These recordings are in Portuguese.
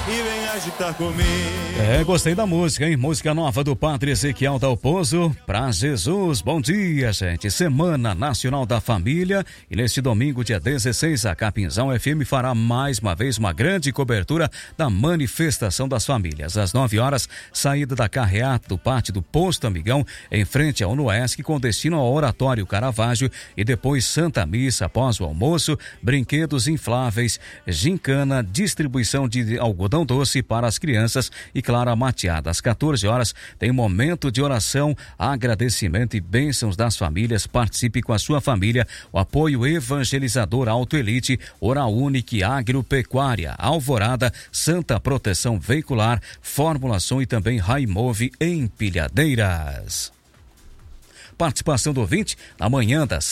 e vem agitar comigo. Gostei da música, hein? Música nova do Padre Ezequiel Dalpozo, pra Jesus. Bom dia, gente. Semana Nacional da Família, e neste domingo, dia 16, a Capinzal FM fará mais uma vez uma grande cobertura da manifestação das famílias. Às 9 horas, saída da carreata do pátio do Posto Amigão, em frente ao Unuesc, com destino ao Oratório Caravaggio, e depois Santa Missa após o almoço, brinquedos infláveis, gincana, distribuição de algodão doce para as crianças e, claro, a mateada. Às 14 horas tem momento de oração, agradecimento e bênçãos das famílias. Participe com a sua família. O apoio evangelizador Autoelite, Oral Unique Agropecuária, Alvorada, Santa Proteção Veicular, Formulação e também Raimove Empilhadeiras. Participação do ouvinte na manhã da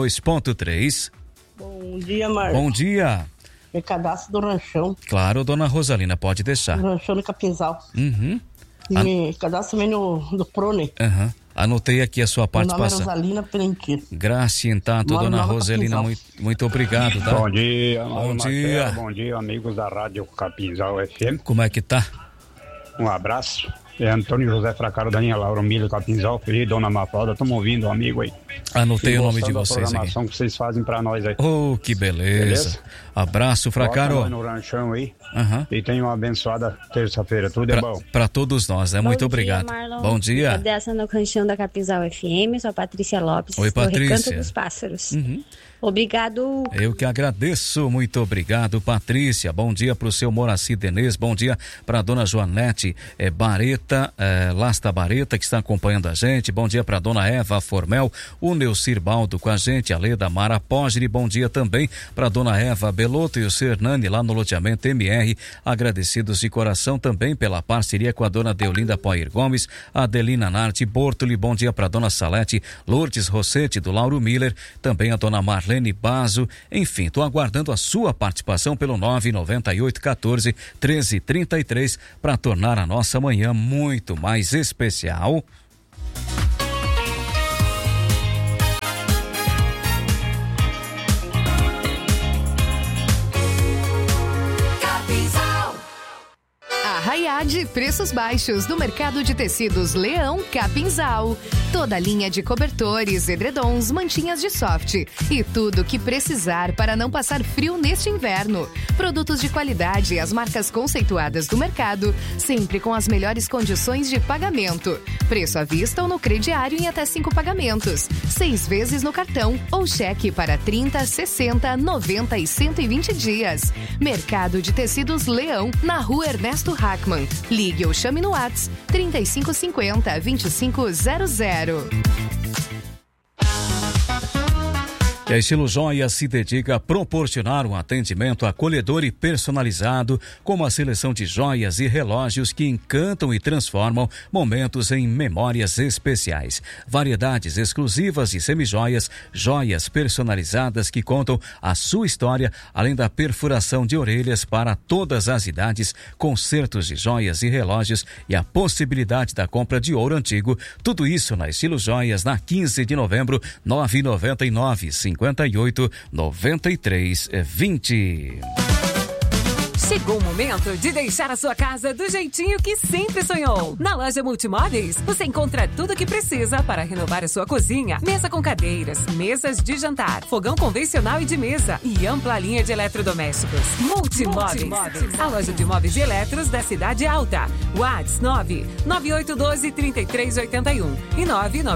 102.3. Bom dia, Marcos. Bom dia. É cadastro do Ranchão. Claro, dona Rosalina, pode deixar. Ranchão no Capinzal. Uhum. Me cadastro também no Prone. Uhum. Anotei aqui a sua participação. Meu nome é Rosalina Perenqueiro. Graça, tanto, dona Rosalina, muito obrigado, tá? Bom dia, bom dia. Marcelo, bom dia, amigos da Rádio Capinzal FM. Como é que tá? Um abraço. É Antônio José Fracaro, Daniel Laura, Milho, Capinzal, filho, Dona Mafalda, estamos ouvindo, amigo aí. Anotei o nome de vocês aqui. A programação que vocês fazem pra nós aí. Oh, que beleza. Abraço, Fracaro. Bota no ranchão aí. E tenha uma abençoada terça-feira, tudo é bom. Pra todos nós, né? Muito obrigado. Marlon. Bom dia. Dessa no ranchão da Capinzal FM, sou a Patrícia Lopes. Oi, Patrícia. Do Recanto dos Pássaros. Obrigado. Eu que agradeço, muito obrigado, Patrícia. Bom dia pro seu Moraci Denez, bom dia pra dona Joanete Bareta, Lasta Bareta, que está acompanhando a gente. Bom dia pra dona Eva Formel, o Neucir Baldo com a gente, a Leda Mara Pogri. Bom dia também pra dona Eva Belotto e o seu Hernani lá no loteamento MR. Agradecidos de coração também pela parceria com a dona Deolinda Poir Gomes, a Adelina Narte Bortoli. Bom dia pra dona Salete Lourdes Rossetti do Lauro Miller, também a dona Marlene Bazo. Enfim, tô aguardando a sua participação pelo 99814-1333 para tornar a nossa manhã muito mais especial. Arraiade, preços baixos do mercado de tecidos Leão Capinzal. Toda a linha de cobertores, edredons, mantinhas de soft e tudo o que precisar para não passar frio neste inverno. Produtos de qualidade, as marcas conceituadas do mercado, sempre com as melhores condições de pagamento. Preço à vista ou no crediário em até 5 pagamentos. 6 vezes no cartão ou cheque para 30, 60, 90 e 120 dias. Mercado de tecidos Leão, na rua Ernesto Hackman. Ligue ou chame no WhatsApp 3550-2500. E a Estilo Joias se dedica a proporcionar um atendimento acolhedor e personalizado, com uma seleção de joias e relógios que encantam e transformam momentos em memórias especiais. Variedades exclusivas de semijoias, joias personalizadas que contam a sua história, além da perfuração de orelhas para todas as idades, concertos de joias e relógios e a possibilidade da compra de ouro antigo. Tudo isso na Estilo Joias, na 15 de novembro, 999 58 93 20. Chegou o momento de deixar a sua casa do jeitinho que sempre sonhou. Na loja Multimóveis, você encontra tudo o que precisa para renovar a sua cozinha. Mesa com cadeiras, mesas de jantar, fogão convencional e de mesa e ampla linha de eletrodomésticos. Multimóveis. A loja de móveis e eletros da Cidade Alta. WhatsApp 99812-3381 e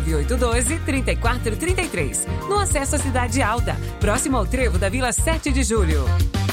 99812-3433. No acesso à Cidade Alta, próximo ao trevo da Vila 7 de Julho.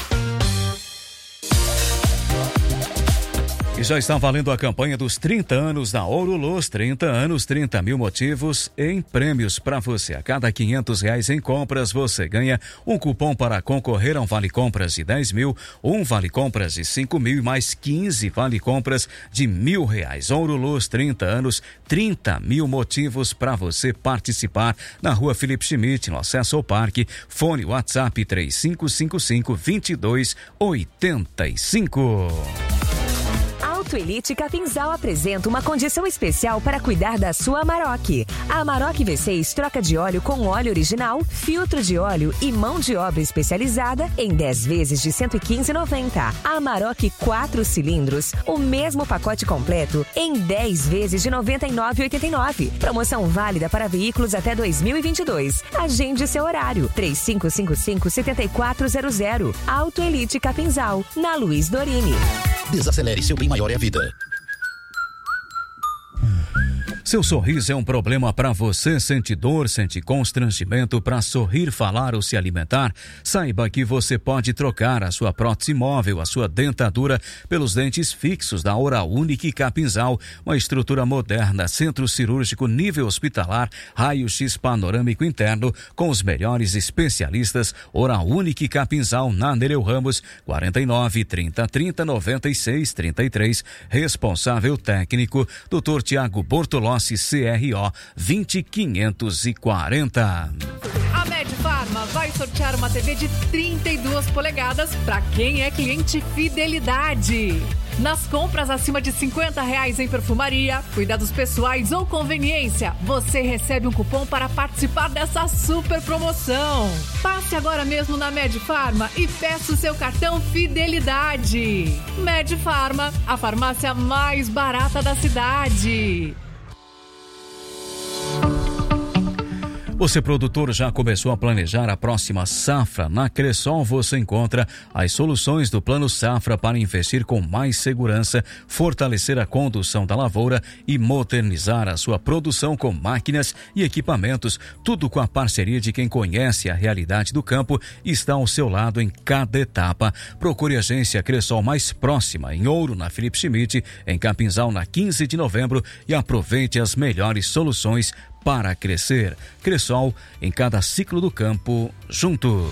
E já está valendo a campanha dos 30 anos da Ouro Luz. 30 anos, 30 mil motivos em prêmios para você. A cada R$500 em compras, você ganha um cupom para concorrer a um vale-compras de 10 mil, um vale-compras de 5 mil e mais 15 vale-compras de R$1.000. Ouro Luz, 30 anos, 30 mil motivos para você participar. Na rua Felipe Schmidt, no acesso ao parque. Fone WhatsApp 3555-2285. Auto Elite Capinzal apresenta uma condição especial para cuidar da sua Amarok. A Amarok V6 troca de óleo com óleo original, filtro de óleo e mão de obra especializada em 10 vezes de R$ 115,90. A Amarok 4 cilindros, o mesmo pacote completo em 10 vezes de R$ 99,89. Promoção válida para veículos até 2022. Agende seu horário. 3555-7400. Auto Elite Capinzal, na Luiz Dorini. Desacelere, seu bem maior é a vida. Seu sorriso é um problema para você? Sente dor, sente constrangimento para sorrir, falar ou se alimentar? Saiba que você pode trocar a sua prótese móvel, a sua dentadura, pelos dentes fixos da Oral Unique Capinzal. Uma estrutura moderna, centro cirúrgico nível hospitalar, raio-x panorâmico interno, com os melhores especialistas. Oral Unique Capinzal, na Nereu Ramos, 49 30 30 96 33. Responsável técnico, Dr. Tiago Bortolossi, CRO 20540. A Medfarma vai sortear uma TV de 32 polegadas para quem é cliente Fidelidade. Nas compras acima de R$50 em perfumaria, cuidados pessoais ou conveniência, você recebe um cupom para participar dessa super promoção. Passe agora mesmo na Medfarma e peça o seu cartão Fidelidade. Medfarma, a farmácia mais barata da cidade. Você, produtor, já começou a planejar a próxima safra? Na Cressol você encontra as soluções do Plano Safra para investir com mais segurança, fortalecer a condução da lavoura e modernizar a sua produção com máquinas e equipamentos, tudo com a parceria de quem conhece a realidade do campo e está ao seu lado em cada etapa. Procure a agência Cressol mais próxima, em Ouro, na Felipe Schmidt, em Capinzal, na 15 de novembro, e aproveite as melhores soluções para crescer. Cressol, em cada ciclo do campo, juntos.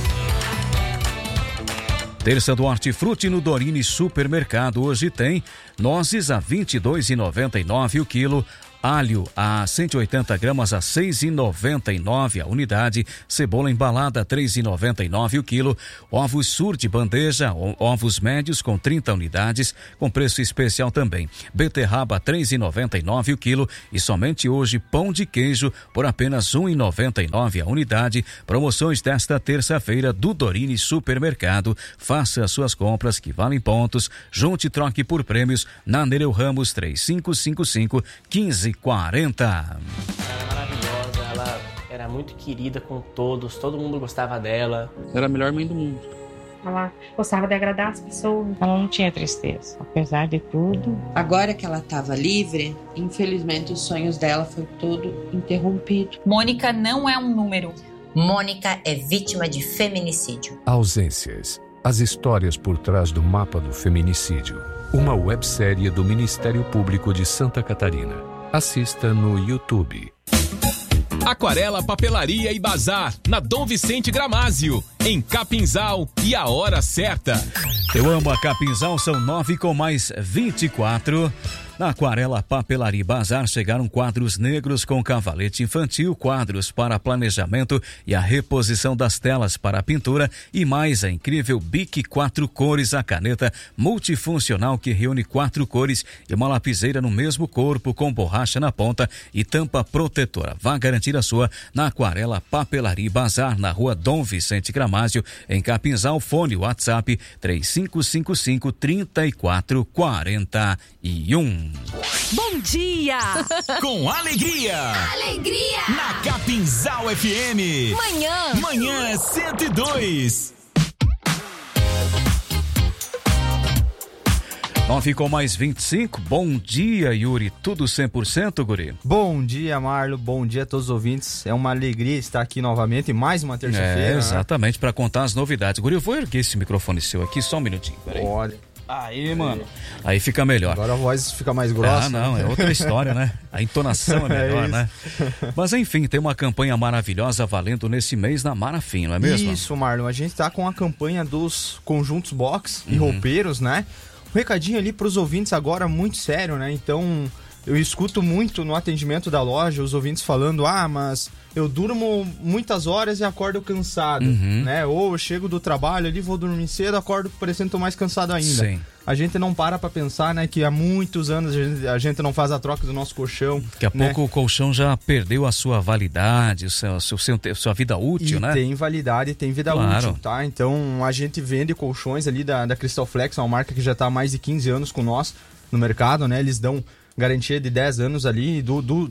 Terça do Hortifruti no Dorini Supermercado. Hoje tem nozes a R$ 22,99 o quilo, alho a 180 gramas a R$ 6,99 a unidade, cebola embalada a R$ 3,99 o quilo, ovos sur de bandeja, ovos médios com 30 unidades, com preço especial também. Beterraba a R$ 3,99 o quilo e somente hoje pão de queijo por apenas R$ 1,99 a unidade. Promoções desta terça-feira do Dorini Supermercado. Faça as suas compras que valem pontos. Junte e troque por prêmios na Nereu Ramos 3555-1540. Ela era maravilhosa, ela era muito querida com todos, todo mundo gostava dela. Era a melhor mãe do mundo. Ela gostava de agradar as pessoas. Ela não tinha tristeza, apesar de tudo. Agora que ela estava livre, infelizmente os sonhos dela foi todo interrompido. Mônica não é um número. Mônica é vítima de feminicídio. Ausências. As histórias por trás do mapa do feminicídio. Uma websérie do Ministério Público de Santa Catarina. Assista no YouTube. Aquarela Papelaria e Bazar, na Dom Vicente Gramásio, em Capinzal, e a hora certa. Eu amo a Capinzal, são 9:24. Na Aquarela Papelaria e Bazar chegaram quadros negros com cavalete infantil, quadros para planejamento e a reposição das telas para pintura e mais a incrível Bic 4 cores, a caneta multifuncional que reúne 4 cores e uma lapiseira no mesmo corpo com borracha na ponta e tampa protetora. Vá garantir a sua na Aquarela Papelaria e Bazar, na Rua Dom Vicente Gramásio, em Capinzal. Fone WhatsApp 3555-3441. Bom dia! Com alegria! Alegria! Na Capinzal FM! Manhã 102! 9:25. Bom dia, Yuri. Tudo 100%, guri? Bom dia, Marlo. Bom dia a todos os ouvintes. É uma alegria estar aqui novamente, mais uma terça-feira. Exatamente, para contar as novidades. Guri, eu vou erguer esse microfone seu aqui só um minutinho. Peraí. Olha. Aí, mano. Aí fica melhor. Agora a voz fica mais grossa. Não, é outra história, né? A entonação é melhor, né? Mas enfim, tem uma campanha maravilhosa valendo nesse mês na Marafim, não é mesmo? Isso, Marlon. A gente tá com a campanha dos conjuntos box e roupeiros, né? Um recadinho ali pros ouvintes agora muito sério, né? Então, eu escuto muito no atendimento da loja os ouvintes falando: mas eu durmo muitas horas e acordo cansado, né? Ou eu chego do trabalho ali, vou dormir cedo, acordo parecendo que tô mais cansado ainda. Sim. a gente não para pensar, né, que há muitos anos a gente não faz a troca do nosso colchão. Daqui a pouco o colchão já perdeu a sua validade, sua vida útil, e né? Tem validade, tem vida útil, tá? Então a gente vende colchões ali da Crystal Flex, uma marca que já está há mais de 15 anos com nós no mercado, né? Eles dão garantia de 10 anos ali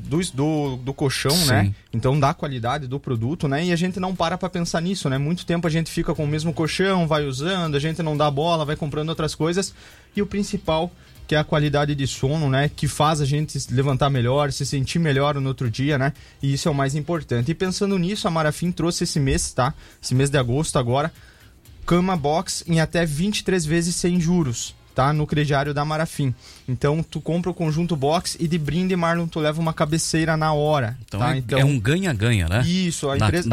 do colchão, sim, né? Então dá qualidade do produto, né? E a gente não para pensar nisso, né? Muito tempo a gente fica com o mesmo colchão, vai usando, a gente não dá bola, vai comprando outras coisas. E o principal, que é a qualidade de sono, né? Que faz a gente levantar melhor, se sentir melhor no outro dia, né? E isso é o mais importante. E pensando nisso, a Marafim trouxe esse mês, tá? Esse mês de agosto agora, cama box em até 23 vezes sem juros, tá? No crediário da Marafim. Então, tu compra o conjunto box e de brinde, Marlon, tu leva uma cabeceira na hora. Então, tá? é um ganha-ganha, né? Isso, a empresa...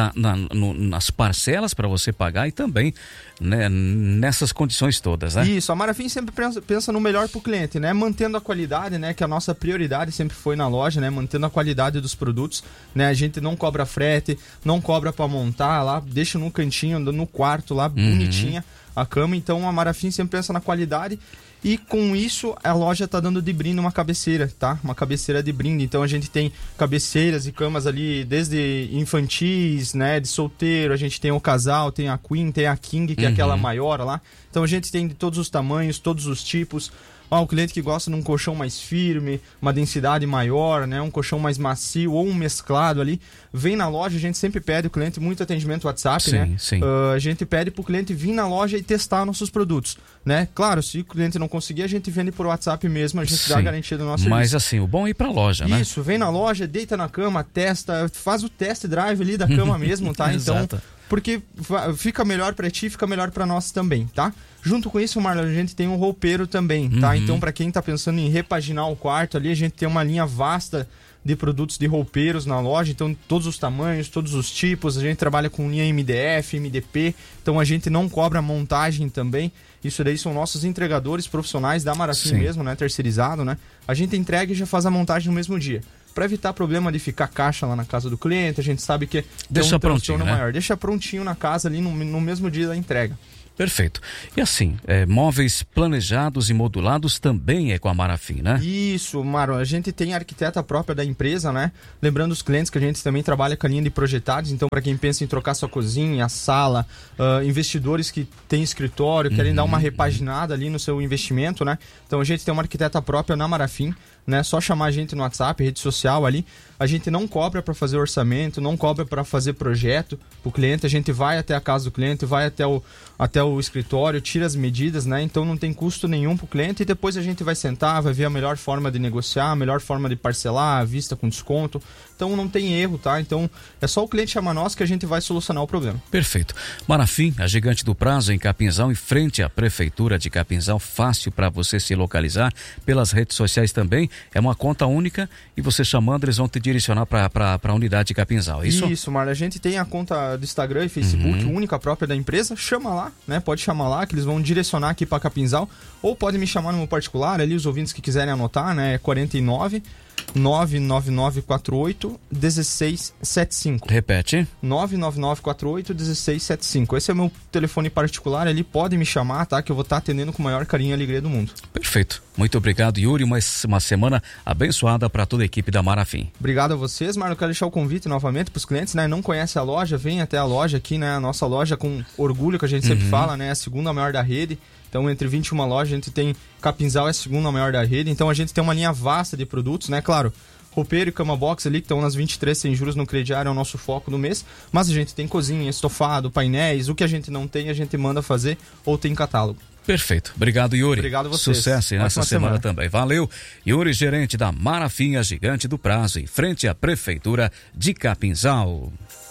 nas parcelas para você pagar e também, né, nessas condições todas, né? Isso, a Marafim sempre pensa no melhor pro cliente, né? Mantendo a qualidade, né? Que a nossa prioridade sempre foi na loja, né? Mantendo a qualidade dos produtos, né? A gente não cobra frete, não cobra para montar lá, deixa no cantinho, no quarto lá, bonitinha a cama. Então a Marafim sempre pensa na qualidade e com isso a loja tá dando de brinde uma cabeceira, tá? Uma cabeceira de brinde. Então a gente tem cabeceiras e camas ali desde infantis, né? De solteiro, a gente tem o casal, tem a Queen, tem a King, que é aquela maior lá. Então a gente tem de todos os tamanhos, todos os tipos. O cliente que gosta de um colchão mais firme, uma densidade maior, né? Um colchão mais macio ou um mesclado ali, vem na loja. A gente sempre pede o cliente muito atendimento WhatsApp, sim, né? Sim. A gente pede pro cliente vir na loja e testar nossos produtos, né? Claro, se o cliente não conseguir, a gente vende por WhatsApp mesmo, a gente dá a garantia do nosso serviço. Mas assim, o bom é ir pra loja, né? Isso, vem na loja, deita na cama, testa, faz o test drive ali da cama mesmo, tá? Então, porque fica melhor pra ti, fica melhor pra nós também, tá? Junto com isso, Marlon, a gente tem um roupeiro também, tá? Então, pra quem tá pensando em repaginar o quarto ali, a gente tem uma linha vasta de produtos de roupeiros na loja, então todos os tamanhos, todos os tipos, a gente trabalha com linha MDF, MDP, então a gente não cobra montagem também. Isso daí são nossos entregadores profissionais da Marafim mesmo, né? Terceirizado, né? A gente entrega e já faz a montagem no mesmo dia. Para evitar problema de ficar caixa lá na casa do cliente, a gente sabe que deixa prontinho, né? Maior. Deixa prontinho na casa ali no mesmo dia da entrega. Perfeito. E assim, móveis planejados e modulados também é com a Marafim, né? Isso, Maro. A gente tem a arquiteta própria da empresa, né? Lembrando os clientes que a gente também trabalha com a linha de projetados. Então, para quem pensa em trocar sua cozinha, sala, investidores que têm escritório, querem dar uma repaginada ali no seu investimento, né? Então, a gente tem uma arquiteta própria na Marafim, né? Só chamar a gente no WhatsApp, rede social ali. A gente não cobra para fazer orçamento, não cobra para fazer projeto pro cliente. A gente vai até a casa do cliente, vai até o escritório, tira as medidas, né? Então não tem custo nenhum pro cliente e depois a gente vai sentar, vai ver a melhor forma de negociar, a melhor forma de parcelar, à vista com desconto. Então não tem erro, tá? Então é só o cliente chamar nós que a gente vai solucionar o problema. Perfeito. Marafim, a gigante do prazo em Capinzal, em frente à Prefeitura de Capinzal, fácil para você se localizar, pelas redes sociais também, é uma conta única e você chamando, eles vão te direcionar para a unidade de Capinzal, é isso? Isso, Marla, a gente tem a conta do Instagram e Facebook, única própria da empresa, chama lá, né? Pode chamar lá que eles vão direcionar aqui para Capinzal, ou pode me chamar no meu particular, ali os ouvintes que quiserem anotar, né? É 49 99948 1675. Repete. 99948 1675. Esse é o meu telefone particular, ali pode me chamar, tá? Que eu vou estar atendendo com o maior carinho e alegria do mundo. Perfeito. Muito obrigado, Yuri. Uma semana abençoada para toda a equipe da Marafim. Obrigado a vocês, Marlon. Eu quero deixar o convite novamente para os clientes, né? Não conhece a loja, vem até a loja aqui, né? A nossa loja com orgulho, que a gente sempre fala, né? A segunda maior da rede. Então, entre 21 lojas, a gente tem Capinzal, é a segunda maior da rede. Então, a gente tem uma linha vasta de produtos, né? Claro, roupeiro e cama box ali, que estão nas 23 sem juros no crediário, é o nosso foco do mês. Mas a gente tem cozinha, estofado, painéis. O que a gente não tem, a gente manda fazer ou tem catálogo. Perfeito. Obrigado, Yuri. Obrigado a vocês. Sucesso nessa semana também. Valeu. Yuri, gerente da Marafim, a gigante do prazo, em frente à Prefeitura de Capinzal.